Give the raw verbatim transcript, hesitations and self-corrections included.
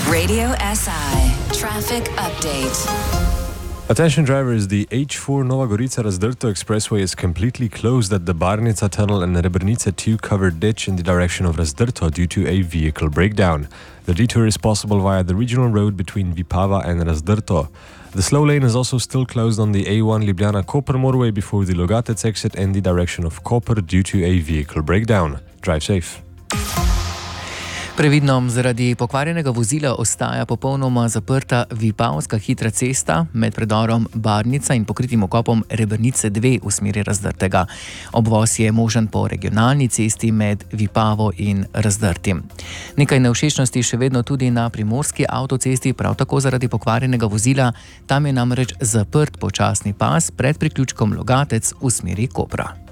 Radio S I Traffic Update. Attention drivers, the H four Nova Gorica-Razdrto Expressway is completely closed at the Barnica Tunnel and Rebrnica two covered ditch in the direction of Razdrto due to a vehicle breakdown. The detour is possible via the regional road between Vipava and Razdrto. The slow lane is also still closed on the A one Ljubljana-Koper motorway before the Logatec exit in the direction of Koper due to a vehicle breakdown. Drive safe. Previdno, zaradi pokvarjenega vozila ostaja popolnoma zaprta Vipavska hitra cesta med predorom Barnica in pokritim okopom Rebrnice dve v smeri Razdrtega. Obvoz je možen po regionalni cesti med Vipavo in Razdrtim. Nekaj nevšečnosti še vedno tudi na primorski avtocesti, prav tako zaradi pokvarjenega vozila. Tam je namreč zaprt počasni pas pred priključkom Logatec v smeri Kopra.